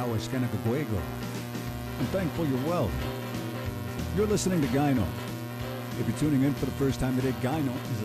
Yawas Kanakaguego. I'm thankful you're well. You're listening to Gyno. If you're tuning in for the first time today, Gyno is a